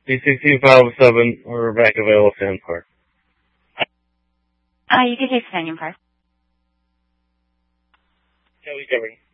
B16507 or Vacaville Sand Park. You can take Canyon Park. Kelly Governor.